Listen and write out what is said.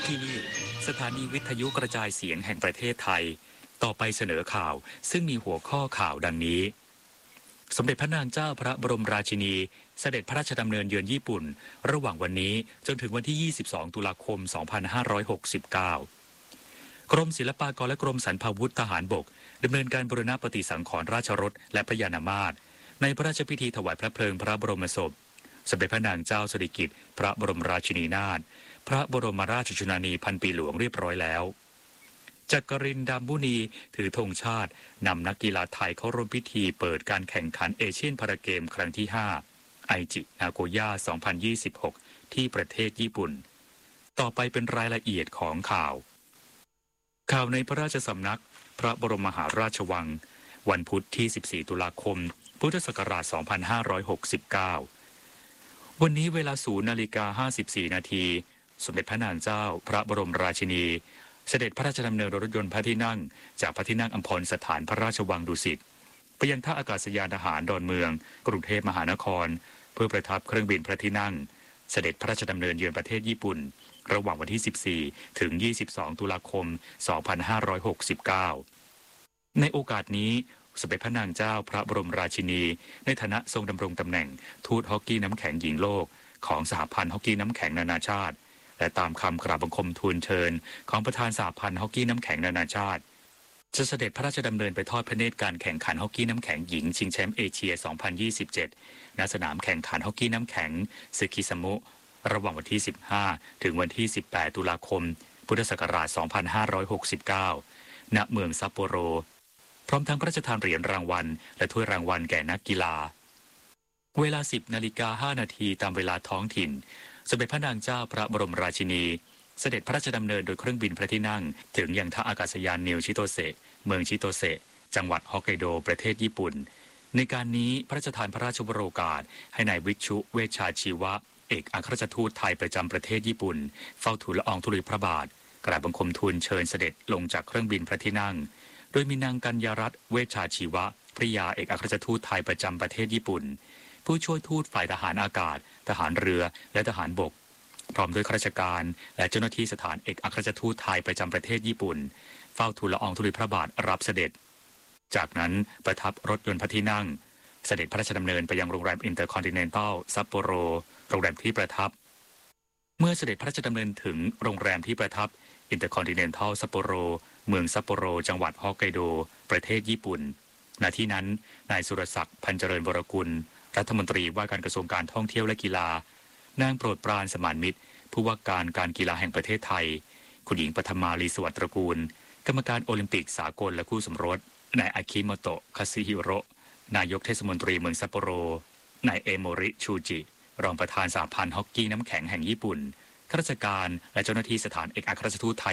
ที่นี่สถานีวิทยุกระจายเสียงแห่งประเทศไทยต่อไปเสนอข่าวซึ่งมีหัวข้อข่าวดังนี้สมเด็จพระนางเจ้าพระบรมราชินีเสด็จพระราชดำเนินเยือนญี่ปุ่นระหว่างวันนี้จนถึงวันที่ 22 ตุลาคม 2569 กรมศิลปากรและกรมสรรพาวุธทหารบกดำเนินการบูรณปฏิสังขรณ์ราชรถและพระยานามาตรในพระราชพิธีถวายพระเพลิงพระบรมศพสมเด็จพระนางเจ้าสิริกิติ์พระบรมราชินีนาถพระบรมราชชนนีพันปีหลวงเรียบร้อยแล้วจักรินทร์ ดำบุณีถือธงชาตินำนักกีฬาไทยเข้าร่วมพิธีเปิดการแข่งขันเอเชียนพาราเกมครั้งที่ 5 ไอจิ นาโกย่า 2026 ที่ประเทศญี่ปุ่นต่อไปเป็นรายละเอียดของข่าวในพระราชสำนักพระบรมมหาราชวังวันพุธที่ 14 ตุลาคม พุทธศักราช 2569 วันนี้เวลา 0:54 นาทีสมเด็จพระนางเจ้าพระบรมราชินีเสด็จพระราชดำเนินรถยนต์พระที่นั่งจากพระที่นั่งอัมพรสถานพระราชวังดุสิตไปยังท่าอากาศยานทหารดอนเมืองกรุงเทพมหานครเพื่อประทับเครื่องบินพระที่นั่งเสด็จพระราชดำเนินเยือนประเทศญี่ปุ่นระหว่างวันที่ 14 ถึง 22 ตุลาคม 2569 ในโอกาสนี้สมเด็จพระนางเจ้าพระบรมราชินีในฐานะทรงดำรงตำแหน่งทูตฮอกกี้น้ำแข็งหญิงโลกของสหพันธ์ฮอกกี้น้ำแข็งนานาชาติและตามคำกราบบังคมทูลเชิญของประธานสหพันธ์ฮอกกี้น้ำแข็งนานาชาติจะเสด็จพระราชดำเนินไปทอดพระเนตรการแข่งขันฮอกกี้น้ำแข็งหญิงชิงแชมป์เอเชีย 2027 ณ สนามแข่งขันฮอกกี้น้ำแข็งซึคิซามุระหว่างวันที่ 15 ถึงวันที่ 18 ตุลาคม พุทธศักราช 2569 ณ เมืองซัปโปโรพร้อมทั้งพระราชทานเหรียญรางวัลและถ้วยรางวัลแก่นักกีฬาเวลา 10:05 นาทีตามเวลาท้องถิ่นสมเด็จพระนางเจ้าพระบรมราชินีเสด็จพระราชดำเนินโดยเครื่องบินพระที่นั่งถึงยังท่าอากาศยานนิวชิโตเซะเมืองชิโตเซะจังหวัดฮอกไกโดประเทศญี่ปุ่นในการนี้พระราชทานพระราชวโรกาสให้นายวิชุเวชชาชีวะเอกอัครราชทูตไทยประจำประเทศญี่ปุ่นเฝ้าทูลละอองธุลีพระบาทกราบบังคมทูลเชิญเสด็จลงจากเครื่องบินพระที่นั่งโดยมีนางกัญญารัตน์เวชชาชีวะภริยาเอกอัครราชทูตไทยประจำประเทศญี่ปุ่นผู้ช่วยทูตฝ่ายทหารอากาศทหารเรือและทหารบกพร้อมด้วยข้าราชการและเจ้าหน้าที่สถานเอกอัครราชทูตไทยประจำประเทศญี่ปุ่นเฝ้าทูลละอองธุลีพระบาทรับเสด็จจากนั้นประทับรถยนต์พระที่นั่งเสด็จพระราชดำเนินไปยังโรงแรมอินเตอร์คอนติเนนตัลซัปโปโรโรงแรมที่ประทับเมื่อเสด็จพระราชดำเนินถึงโรงแรมที่ประทับอินเตอร์คอนติเนนตัลซัปโปโรเมืองซัปโปโรจังหวัดฮอกไกโดประเทศญี่ปุ่นณที่นั้นนายสุรศักดิ์พันเจริญวรกุลรัฐมนตรีว่าการกระทรวงการท่องเที่ยวและกีฬานางโปรดปรานสมานมิตรผู้ว่าการการกีฬาแห่งประเทศไทยคุณหญิงปฐมาลีสวัสดิ์ตระกูลกรรมการโอลิมปิกสากลและคู่สมรสนายอาคิโมโตะคาซิฮิโร่นายกเทศมนตรีเมืองซัปโปโรนายเอโมริชูจิรองประธานสหพันธ์ฮอกกี้น้ำแข็งแห่งญี่ปุ่นข้าราชการและเจ้าหน้าที่สถานเอกอัครราชทูตไทย